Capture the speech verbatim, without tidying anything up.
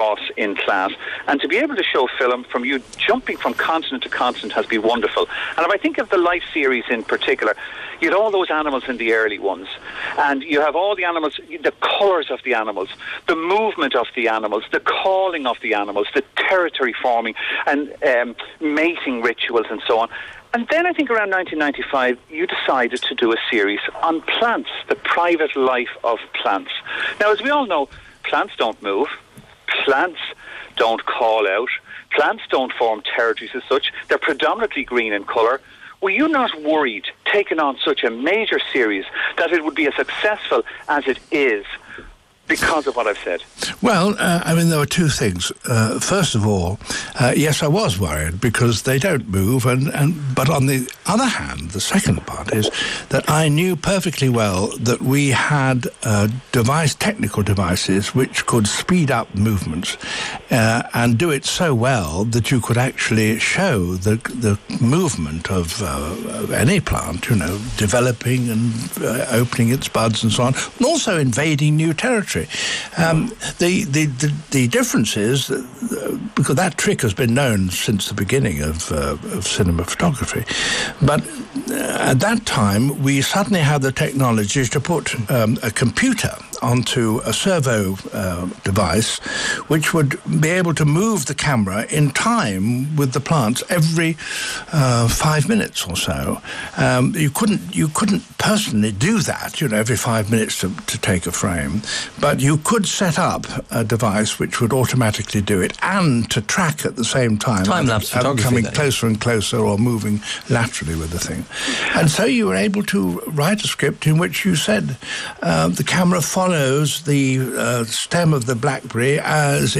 across in class. And to be able to show film from you jumping from continent to continent has been wonderful. And if I think of the Life series in particular, you had all those animals in the early ones, and you have all the animals, the colours of the animals, the movement of the animals, the calling of the animals, the territory forming and um, mating rituals and so on. And then I think around nineteen ninety-five, you decided to do a series on plants, the private life of plants. Now, as we all know, plants don't move, plants don't call out, plants don't form territories as such, they're predominantly green in colour. Were you not worried, taking on such a major series, that it would be as successful as it is because of what I've said? Well, uh, I mean, there were two things. Uh, first of all, uh, yes, I was worried because they don't move. And, and but on the other hand, the second part is that I knew perfectly well that we had uh, device, technical devices which could speed up movements uh, and do it so well that you could actually show the the movement of, uh, of any plant, you know, developing and uh, opening its buds and so on, and also invading new territory. Um, the, the, the, the difference is, that, uh, because that trick has been known since the beginning of, uh, of cinema photography, but uh, at that time we suddenly had the technology to put um, a computer onto a servo uh, device which would be able to move the camera in time with the plants every uh, five minutes or so. Um, you couldn't you couldn't personally do that, you know, every five minutes to, to take a frame, but you could set up a device which would automatically do it and to track at the same time. Time-lapse photography. Coming then. closer and closer or moving laterally with the thing. And so you were able to write a script in which you said uh, the camera follows the uh, stem of the blackberry as